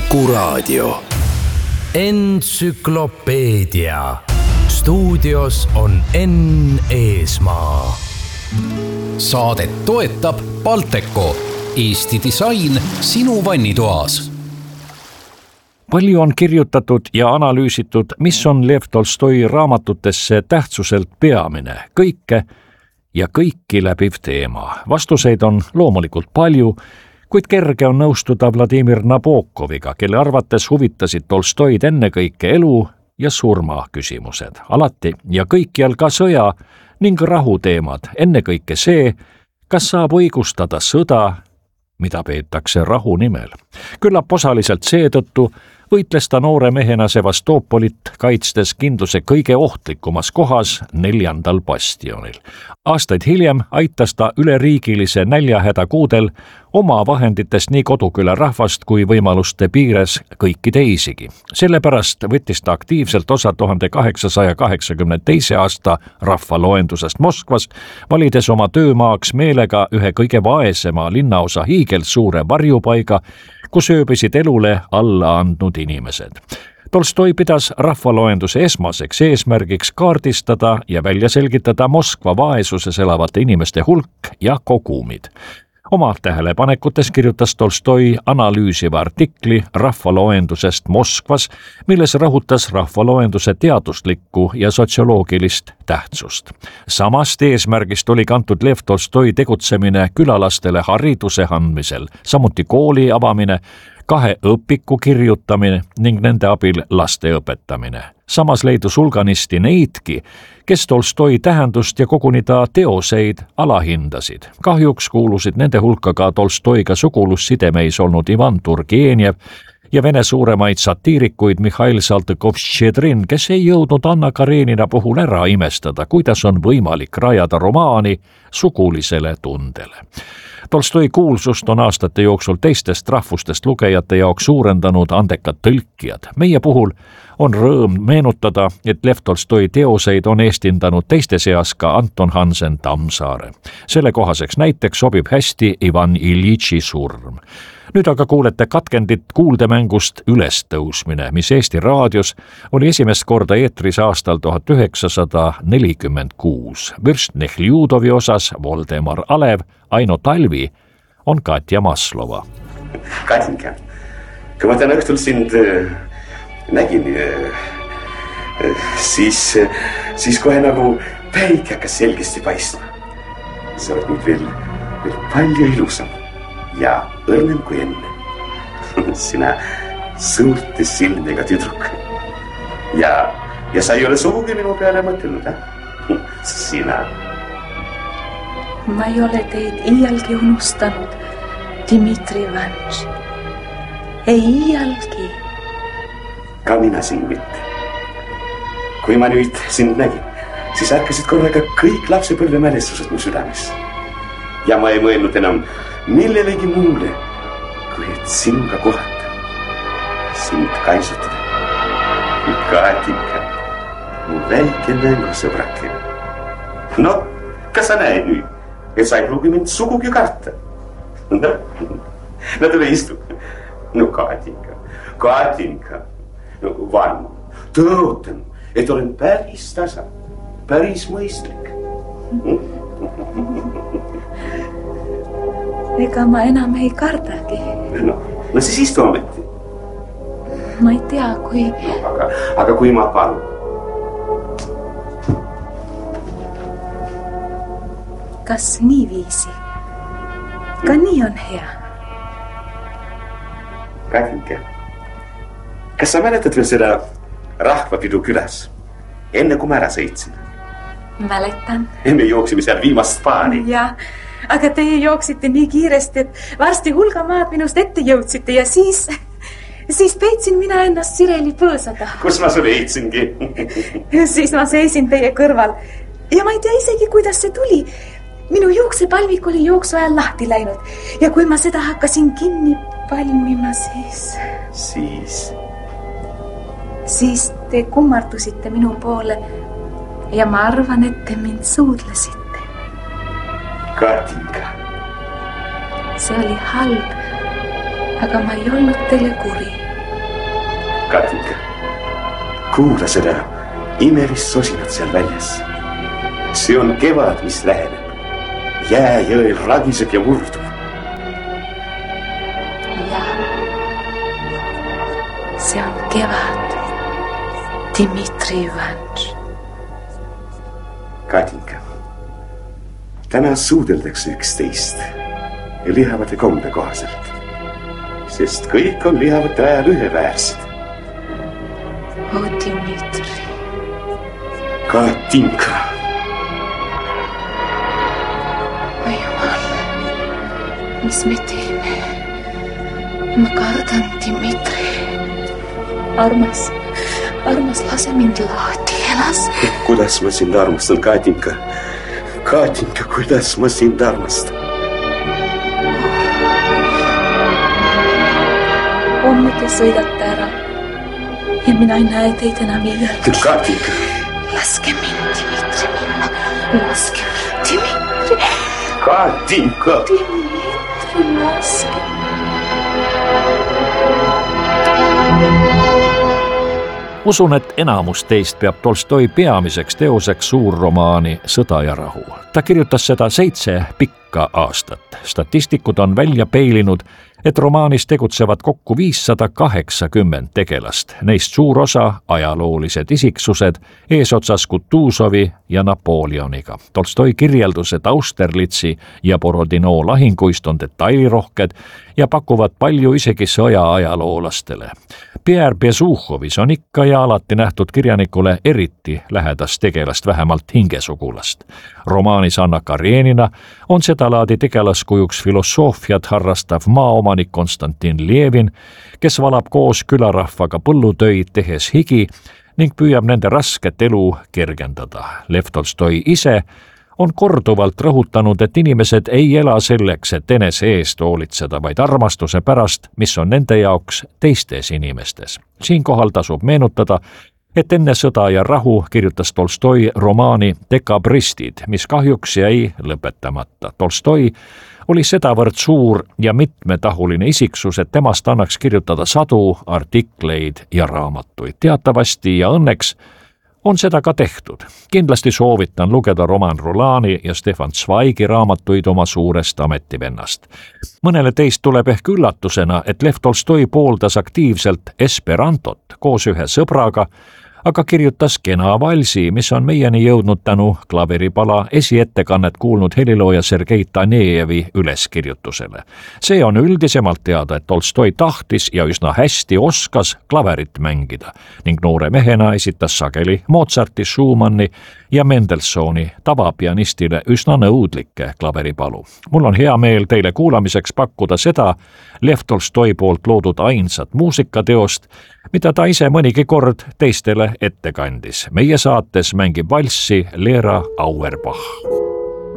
Kuku Raadio. Entsüklopeedia. Stuudios on Enn Eesmaa. Saadet toetab Balteco, Eesti disain sinu vannitoas. Palju on kirjutatud ja analüüsitud, mis on Lev Tolstoi raamatutesse tähtsuselt peamine, kõike ja kõiki läbiv teema. Vastuseid on loomulikult palju, kuid kerge on nõustuda Vladimir Nabokoviga, kelle arvates huvitasid Tolstoid ennekõike elu ja surma küsimused. Alati ja kõikjal ka sõja ning rahu teemad, ennekõike see, kas saab õigustada sõda, mida peetakse rahu nimel. Küllap osaliselt seetõttu võitles ta noore mehena Sevastopolit, kaitstes kindluse kõige ohtlikumas kohas, 4. bastionil. Aastaid hiljem aitas ta üleriigilise näljahäda kuudel oma vahenditest nii koduküla rahvast kui võimaluste piires kõiki teisigi. Sellepärast võttis ta aktiivselt osa 1882. aasta rahvaloendusest Moskvas, valides oma töömaaks meelega ühe kõige vaesema linnaosa hiigelsuure varjupaiga, kus ööbisid elule alla andnud inimesed. Tolstoi pidas rahvaloenduse esmaseks eesmärgiks kaardistada ja välja selgitada Moskva vaesuses elavate inimeste hulk ja kogumid. Oma tähelepanekutes kirjutas Tolstoi analüüsiva artikli rahvaloendusest Moskvas, milles rõhutas rahvaloenduse teaduslikku ja sotsioloogilist tähtsust. Samast eesmärgist oli kantud Lev Tolstoi tegutsemine külalastele hariduse andmisel, samuti kooli avamine, 2 õpiku kirjutamine ning nende abil laste õpetamine. Samas leidus hulganisti neidki, kes Tolstoi tähendust ja koguni ta teoseid alahindasid. Kahjuks kuulusid nende hulka ka Tolstoiga sugulussidemeis olnud Ivan Turgenev ja Vene suuremaid satiirikuid Mihhail Saltõkov-Ščedrin, kes ei jõudnud Anna Karenina puhul ära imestada, kuidas on võimalik rajada romaani sugulisele tundele. Tolstoi kuulsust on aastate jooksul teistest rahvustest lugejate jaoks suurendanud andekad tõlkijad. Meie puhul on rõõm meenutada, et Lev Tolstoi teoseid on eestindanud teiste seas ka Anton Hansen Tammsaare. Selle kohaseks näiteks sobib hästi Ivan Iljitši surm. Nüüd aga kuulete katkendit kuuldemängust Ülestõusmine, mis Eesti raadios oli esimest korda eetris aastal 1946. Vürst Nehliudovi osas Voldemar Alev, Aino Talvi on Katja Maslova. Katinka, kui ma täna õhtul sind nägin, siis kohe nagu päike hakkas selgesti paistma. Sa oled nüüd veel palju ilusam ja õrnem kui enne. Sina suurte silmega tüdruk. Ja sa ei ole sugugi minu peale mõtelnud, Sina. Ma ei ole teid iialgi unustanud, Dmitri Ivanitš. Ei iialgi. Ka mina sind mitte. Kui ma nüüd sind nägin, siis ärkasid korraga kõik lapsepõlve mälestused mu südames. Ja ma ei mõelnud enam millelegi muule, kui et sinuga kohata, sind kaisutada. Katinka, mu väike mängusõbrake. No, kas sa näed nüüd, et sa ei pruugi mind sugugi karta? No tule istu. No Katinka, no varmu, tõotan, et olen päris tasa, päris mõistlik. Ega ma enam ei kardagi. No siis istu ometi. Ma ei tea, kui... No, aga kui ma palun. Kas nii viisi? Ka nii on hea. Katinka, kas sa mäletad veel seda rahvapidu külas, enne kui ma ära sõitsin? Mäletan. Me jooksime seal viimast paari. Ja, aga teie jooksite nii kiiresti, et varsti hulga maad minust ette jõudsite ja siis peitsin mina ennast Sireli põõsada. Kus ma sulle heitsingi? Siis ma seisin teie kõrval ja ma ei tea isegi, kuidas see tuli. Minu juuksepalvik oli jooksu ajal lahti läinud ja kui ma seda hakkasin kinni palmima, siis te kummardusite minu poole ja ma arvan, et te mind suudlesite. Katinka. See oli halb, aga ma ei olnud teile kuri. Katinka, kuula seda imelist sosinat seal väljas. See on kevad, mis läheneb. Jää jõel ragiseb ja murdub. See on kevad, Dmitri Ivanš. Katinka, täna suudeldakse üksteist lihavate kombe kohaselt, sest kõik on lihavate ajal üheväärsed. O Dmitri. Katinka. Oi jumal, mis me teeme? Ma kardan, Dmitri. Armas, lase mind lahti, lase. Kuidas ma sind armastan, Katinka? Katinka, kuidas ma sind armastan? Homme te sõidate ära ja mina ei näe teid enam iial. Katinka. Laske mind, Dmitri, minna. Laske mind, Dmitri. Katinka. Dmitri, laske. Usun, et enamus teist peab Tolstoi peamiseks teoseks suurromaani Sõda ja rahu. Ta kirjutas seda 7 pikka aastat. Statistikud on välja peilinud, et romaanis tegutsevad kokku 580 tegelast. Neist suur osa ajaloolised isiksused eesotsas Kutuzovi ja Napoleoniga. Tolstoi kirjeldused Austerlitsi ja Borodino lahinguist on detailirohked ja pakuvad palju isegi sõja ajaloolastele. Pierre Besuchovis on ikka ja alati nähtud kirjanikule eriti lähedast tegelast, vähemalt hingesugulast. Romaanis Anna Karenina on sedalaadi tegelaskujuks filosoofiat harrastav maaomanik Konstantin Levin, kes valab koos külarahvaga põllutöid tehes higi ning püüab nende rasket elu kergendada. Lev Tolstoi ise on korduvalt rõhutanud, et inimesed ei ela selleks, et enese eest hoolitseda, vaid armastuse pärast, mis on nende jaoks teistes inimestes. Siinkohal tasub meenutada, et enne Sõda ja rahu kirjutas Tolstoi romaani Dekabristid, mis kahjuks jäi lõpetamata. Tolstoi oli sedavõrd suur ja mitmetahuline isiksus, et temast annaks kirjutada sadu artikleid ja raamatuid. Teatavasti ja õnneks on seda ka tehtud. Kindlasti soovitan lugeda Roman Rolani ja Stefan Zweigi raamatuid oma suurest ametivennast. Mõnele teist tuleb ehk üllatusena, et Lev Tolstoi pooldas aktiivselt esperantot koos ühe sõbraga, aga kirjutas kena valsi, mis on meieni jõudnud tänu klaveripala esiettekannet kuulnud helilooja Sergei Tanejevi üleskirjutusele. See on üldisemalt teada, et Tolstoi tahtis ja üsna hästi oskas klaverit mängida ning noore mehena esitas sageli Mozarti, Schumanni ja Mendelssohni tavapianistile üsna nõudlikke klaveripalu. Mul on hea meel teile kuulamiseks pakkuda seda Lev Tolstoi poolt loodud ainsat muusikateost, mida ta ise mõnigi kord teistele ette kandis. Meie saates mängib valssi Lera Auerbach.